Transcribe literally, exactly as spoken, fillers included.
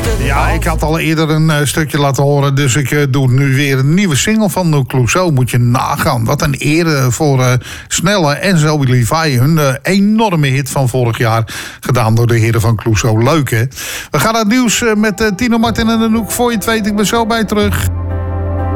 Ja, ik had al eerder een uh, stukje laten horen, dus ik uh, doe nu weer een nieuwe single van de Clouseau. Moet je nagaan. Wat een eer voor uh, Snelle en Zoe Levi. Hun uh, enorme hit van vorig jaar, gedaan door de heren van Clouseau. Leuk, hè? We gaan naar het nieuws uh, met uh, Tino Martin en Anouk. Voor je het weet, ik ben zo bij terug.